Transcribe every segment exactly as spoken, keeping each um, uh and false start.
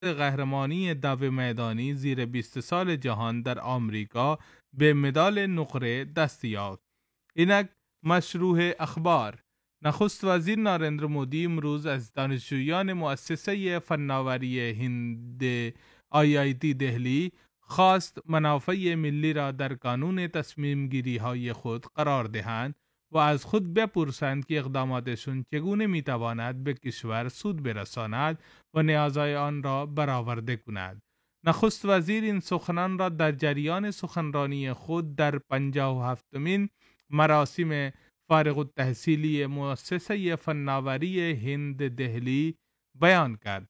قهرمانی دو میدانی زیر بیست سال جهان در آمریکا به مدال نقره دست یافت. اینک مشروع اخبار. نخست وزیر ناریندرا مودی امروز از دانشجویان مؤسسه فناوری هند آی آی تی دهلی خواست منافع ملی را در کانون تصمیم گیری های خود قرار دهند و از خود بپرسند که اقداماتشون چگونه میتواند به کشور سود برساند و نیازهای آن را برآورده کند. نخست وزیر این سخنان را در جریان سخنرانی خود در پنجاه و هفتمین مراسم فارغ التحصیلی مؤسسه فناوری هند دهلی بیان کرد.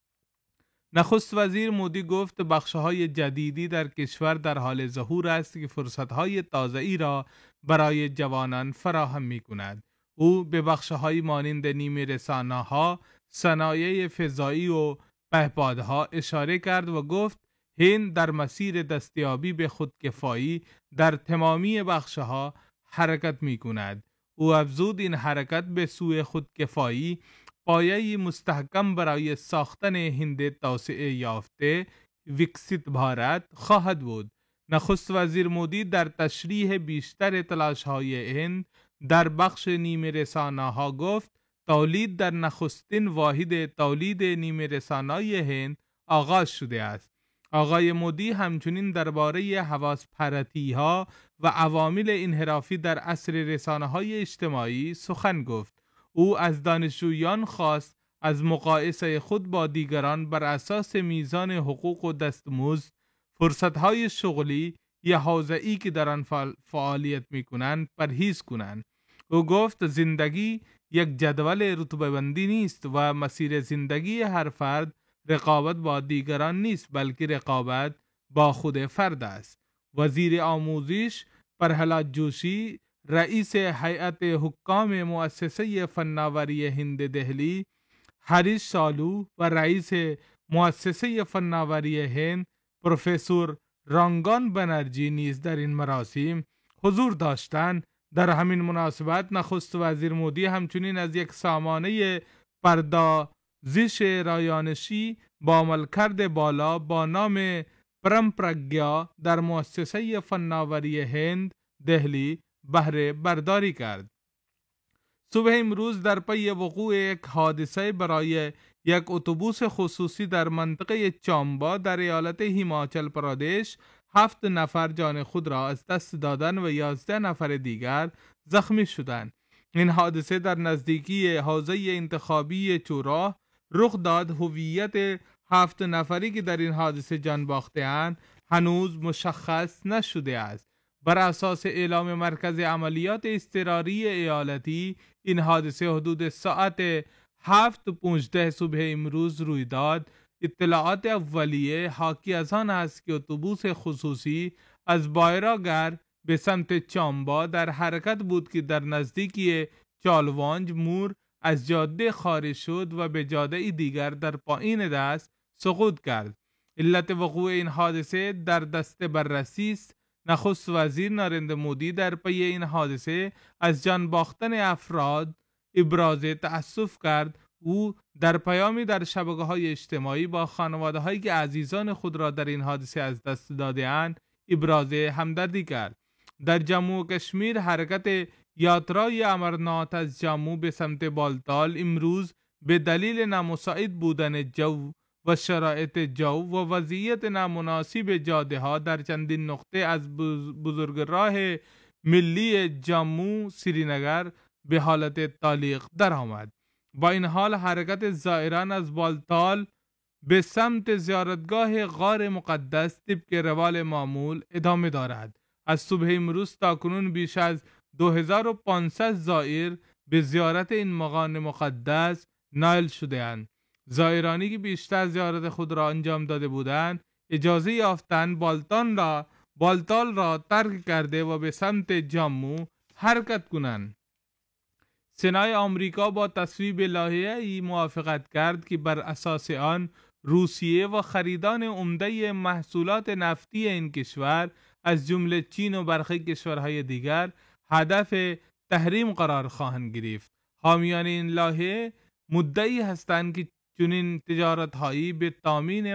نخست وزیر مودی گفت بخش‌های جدیدی در کشور در حال ظهور است که فرصت‌های تازه‌ای را برای جوانان فراهم می‌کند. او به بخش‌های مانند نیمه رسانه‌ها، صنایع فضایی و پهپادها اشاره کرد و گفت هند در مسیر دستیابی به خودکفایی در تمامی بخش‌ها حرکت می‌کند. او افزود این حرکت به سوی خودکفایی پایه‌ای مستحکم برای ساختن هند توسعه یافته ویکسیت بھارت خواهد بود. نخست وزیر مودی در تشریح بیشتر تلاش‌های هند در بخش نیمه رسانه‌ها گفت تولید در نخستین واحد تولید نیمه رسانه‌های هند آغاز شده است. آقای مودی همچنین درباره حواس پرتی‌ها و عوامل انحرافی در عصر رسانه‌های اجتماعی سخن گفت. او از دانشجویان خواست از مقایسه خود با دیگران بر اساس میزان حقوق و دستمزد، فرصت‌های شغلی یا حوزه‌ای که در آن فعالیت می‌کنند پرهیز کنند. او گفت زندگی یک جدول رتبه‌بندی نیست و مسیر زندگی هر فرد رقابت با دیگران نیست بلکه رقابت با خود فرد است. وزیر آموزش پرهلاد جوشی، رئیس هیئت حکام مؤسسه فناوری هند دهلی هریش سالو و رئیس مؤسسه فناوری هند پروفسور رانگان بنرجی نیز در این مراسم حضور داشتند. در همین مناسبت نخست وزیر مودی همچنین از یک سامانه پردازش رایانشی با عملکرد بالا با نام پرم پرگیا در مؤسسه فناوری هند دهلی بهره برداری کرد. صبح امروز در پی وقوع یک حادثه برای یک اتوبوس خصوصی در منطقه چامبا در ایالت هیماچل پرادش هفت نفر جان خود را از دست دادند و یازده نفر دیگر زخمی شدند. این حادثه در نزدیکی حوزه انتخابی چوراه رخ داد. هویت هفت نفری که در این حادثه جان باخته‌اند هنوز مشخص نشده است. بر اساس اعلام مرکز عملیات اضطراری ایالتی این حادثه حدود ساعت هفت و پانزده صبح امروز روی داد. اطلاعات اولیه حاکی از آن است که اتوبوس خصوصی از بایراگر به سمت چامبا در حرکت بود که در نزدیکی چالوانج مور از جاده خارج شد و به جاده دیگر در پایین دست سقوط کرد. علت وقوع این حادثه در دست بررسی است. نخست وزیر ناریندرا مودی در پی این حادثه از جان باختن افراد ابراز تأسف کرد. او در پیامی در شبکه‌های اجتماعی با خانواده‌هایی که عزیزان خود را در این حادثه از دست داده‌اند ابراز همدردی کرد. در جموں و کشمیر حرکت یاترای امرناتھ از جموں به سمت بالتال امروز به دلیل نامساعد بودن جو و شرایط جو و وضعیت نامناسب جاده ها در چندین نقطه از بزرگراه ملی جموں سرینگر به حالت تعلیق در آمد. با این حال حرکت زائران از بالتال به سمت زیارتگاه غار مقدس طبق روال معمول ادامه دارد. از صبح امروز تا کنون بیش از دو هزار و پانصد زائر به زیارت این مقام مقدس نائل شده اند. زائرانی که بیشتر زیارت خود را انجام داده بودند اجازه یافتند بالتان را بالتال را ترک کرده و به سمت جموں حرکت کنند. سنای آمریکا با تصویب لایحه‌ای موافقت کرد که بر اساس آن روسیه و خریدان عمده محصولات نفتی این کشور از جمله چین و برخی کشورهای دیگر هدف تحریم قرار خواهند گرفت. حامیان این لایحه مدعی هستند که چنین تجارت هایی به تامین